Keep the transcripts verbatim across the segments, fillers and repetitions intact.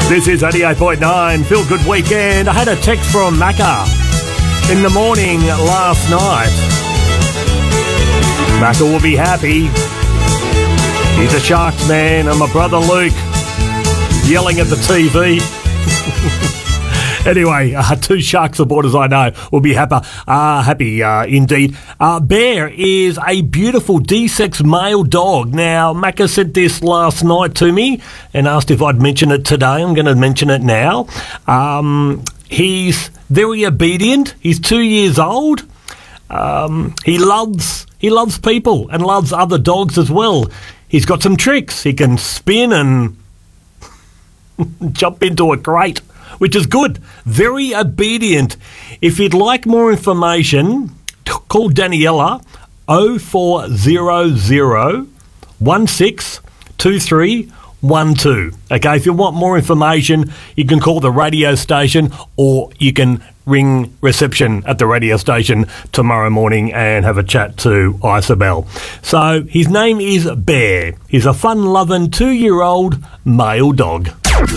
This is eighty-eight point nine, Feel Good Weekend. I had a text from Macca in the morning last night. Macca will be happy. He's a Sharks man, and my brother Luke yelling at the T V. Anyway, uh, two Shark supporters I know will be happy, uh, happy uh, indeed. Uh, Bear is a beautiful D-sex male dog. Now, Macca said this last night to me and asked if I'd mention it today. I'm going to mention it now. Um, he's very obedient. He's two years old. Um, he loves he loves people and loves other dogs as well. He's got some tricks. He can spin and jump into a crate, which is good. Very obedient. If you'd like more information, call Daniela oh four hundred, sixteen, twenty-three twelve. Okay, if you want more information, you can call the radio station or you can ring reception at the radio station tomorrow morning and have a chat to Isabel. So his name is Bear. He's a fun-loving two-year-old male dog.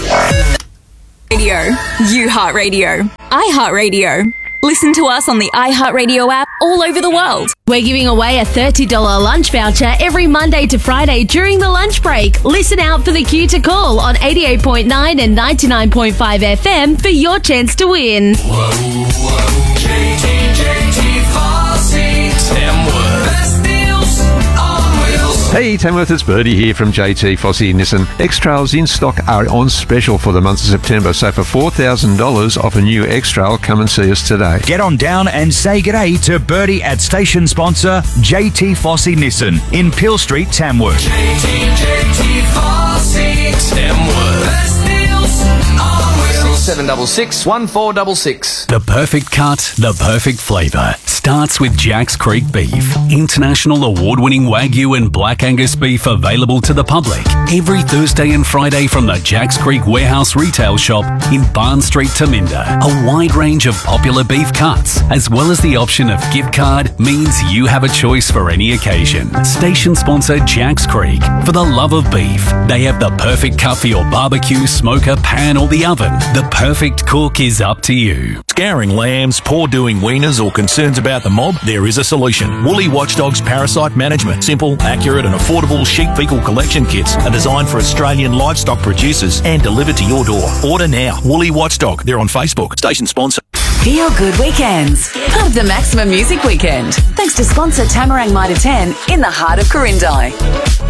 Radio. You Heart Radio. iHeartRadio. Listen to us on the iHeartRadio app all over the world. We're giving away a thirty dollars lunch voucher every Monday to Friday during the lunch break. Listen out for the cue to call on eighty-eight point nine and ninety-nine point five F M for your chance to win. Whoa, whoa, J T, J T Fossey, Tamworth. Best deals on wheels. Hey Tamworth, it's Birdie here from J T Fossey Nissan. X-Trails in stock are on special for the month of September, so for four thousand dollars off a new X-Trail, come and see us today. Get on down and say g'day to Birdie at station sponsor J T Fossey Nissan in Peel Street, Tamworth. J T, J T Fossey, Tamworth. Best deals on wheels. seven six six, one four six six. The perfect cut, the perfect flavour. Starts with Jack's Creek Beef. International award-winning Wagyu and Black Angus beef available to the public every Thursday and Friday from the Jack's Creek Warehouse retail shop in Barn Street, Taminda. A wide range of popular beef cuts, as well as the option of gift card, means you have a choice for any occasion. Station sponsor Jack's Creek. For the love of beef, they have the perfect cut for your barbecue, smoker, pan or the oven. The perfect cook is up to you. Scouring lambs, poor doing weaners or concerns about the mob? There is a solution. Woolly Watchdog's Parasite Management. Simple, accurate and affordable sheep fecal collection kits are designed for Australian livestock producers and delivered to your door. Order now. Woolly Watchdog. They're on Facebook. Station sponsor. Feel Good Weekends. Part of the Maximum Music Weekend. Thanks to sponsor Tamarang Mitre ten in the heart of Quirindi.